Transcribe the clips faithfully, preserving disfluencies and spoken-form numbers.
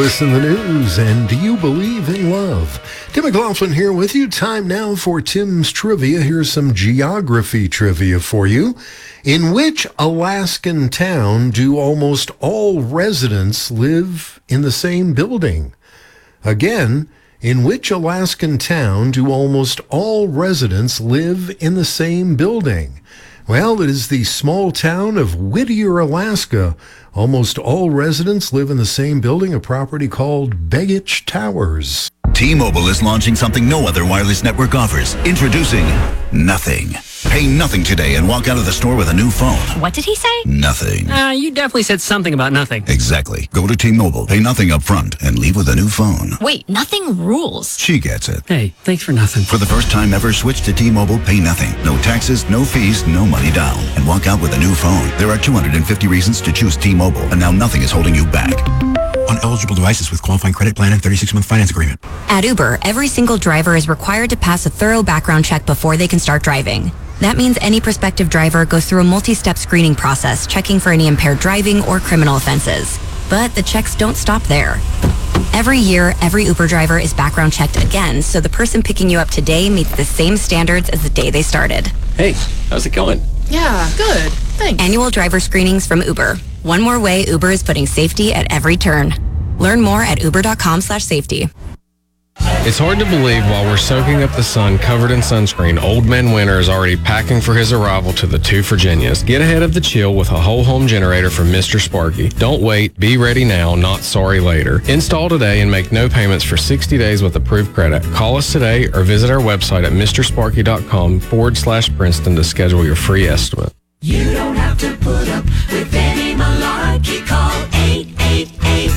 listen to the news, and do you believe in love? Tim McLaughlin here with you. Time now for Tim's Trivia. Here's some geography trivia for you. In which Alaskan town do almost all residents live in the same building? Again, in which Alaskan town do almost all residents live in the same building? Well, it is the small town of Whittier, Alaska. Almost all residents live in the same building, a property called Begich Towers. T-Mobile is launching something no other wireless network offers. Introducing Nothing. Pay nothing today and walk out of the store with a new phone. What did he say? Nothing. Uh, you definitely said something about nothing. Exactly. Go to T-Mobile, pay nothing up front, and leave with a new phone. Wait, nothing rules. She gets it. Hey, thanks for nothing. For the first time ever, switch to T-Mobile, pay nothing. No taxes, no fees, no money down. And walk out with a new phone. There are two hundred fifty reasons to choose T-Mobile, and now nothing is holding you back. On eligible devices with qualifying credit plan and thirty-six month finance agreement. At Uber, every single driver is required to pass a thorough background check before they can start driving. That means any prospective driver goes through a multi-step screening process, checking for any impaired driving or criminal offenses. But the checks don't stop there. Every year, every Uber driver is background checked again, so the person picking you up today meets the same standards as the day they started. Hey, how's it going? Yeah, good. Thanks. Annual driver screenings from Uber. One more way Uber is putting safety at every turn. Learn more at uber.com slash safety. It's hard to believe while we're soaking up the sun covered in sunscreen, Old Man Winter is already packing for his arrival to the two Virginias. Get ahead of the chill with a whole home generator from Mister Sparky. Don't wait. Be ready now, not sorry later. Install today and make no payments for sixty days with approved credit. Call us today or visit our website at mrsparky.com forward slash Princeton to schedule your free estimate. You don't have to put up with any malarkey. Call eight eight eight,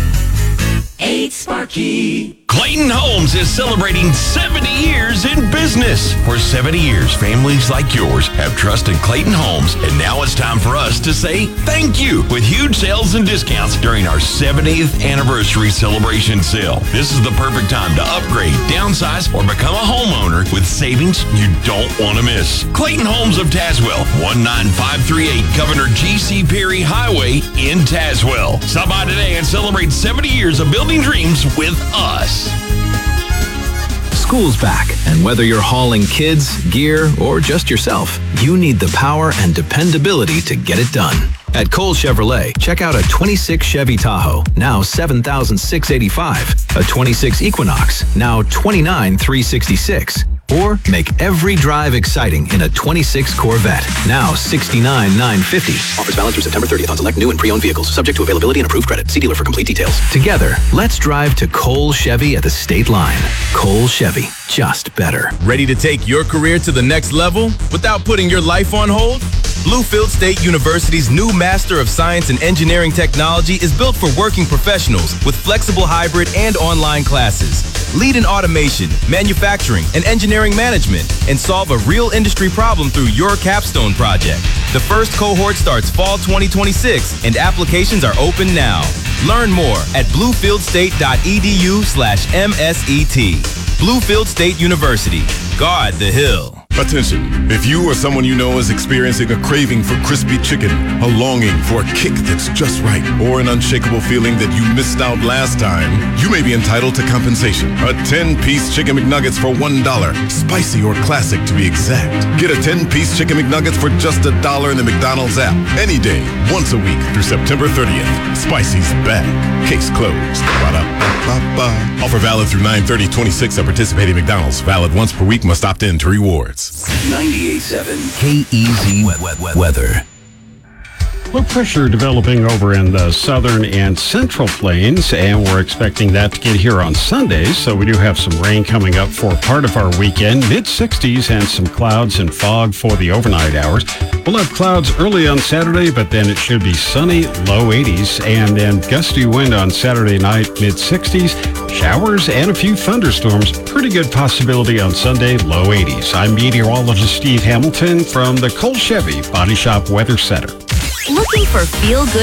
eight Sparky. Clayton Homes is celebrating seventy years in business. For seventy years, families like yours have trusted Clayton Homes, and now it's time for us to say thank you with huge sales and discounts during our seventieth anniversary celebration sale. This is the perfect time to upgrade, downsize, or become a homeowner with savings you don't want to miss. Clayton Homes of Tazewell, one nine five three eight Governor G C Perry Highway in Tazewell. Stop by today and celebrate seventy years of building dreams with us. School's back, and whether you're hauling kids, gear, or just yourself, you need the power and dependability to get it done. At Cole Chevrolet, check out a twenty-six Chevy Tahoe, now seven thousand six hundred eighty-five dollars, a twenty-six Equinox, now twenty-nine thousand three hundred sixty-six dollars, or make every drive exciting in a twenty-six Corvette, now sixty-nine thousand nine hundred fifty dollars. Offers valid through September thirtieth on select new and pre-owned vehicles, subject to availability and approved credit. See dealer for complete details. Together, let's drive to Cole Chevy at the state line. Cole Chevy, just better. Ready to take your career to the next level without putting your life on hold? Bluefield State University's new Master of Science in Engineering Technology is built for working professionals with flexible hybrid and online classes. Lead in automation, manufacturing, and engineering management, and solve a real industry problem through your capstone project. The first cohort starts fall twenty twenty-six, and applications are open now. Learn more at bluefieldstate.edu slash MSET. Bluefield State University. Guard the Hill. Attention, if you or someone you know is experiencing a craving for crispy chicken, a longing for a kick that's just right, or an unshakable feeling that you missed out last time, you may be entitled to compensation. A ten-piece Chicken McNuggets for one dollar, spicy or classic to be exact. Get a ten-piece Chicken McNuggets for just a dollar in the McDonald's app, any day, once a week through September thirtieth. Spicy's back. Case closed. Ba-da-ba-ba-ba. Offer valid through nine thirty twenty-six at participating McDonald's. Valid once per week. Must opt in to rewards. ninety-eight point seven K E Z Weather. Low pressure developing over in the southern and central plains, and we're expecting that to get here on Sunday, so we do have some rain coming up for part of our weekend. mid sixties and some clouds and fog for the overnight hours. We'll have clouds early on Saturday, but then it should be sunny, low eighties, and then gusty wind on Saturday night, mid sixties, showers and a few thunderstorms. Pretty good possibility on Sunday, low eighties. I'm meteorologist Steve Hamilton from the Cole Chevy Body Shop Weather Center. Looking for feel-good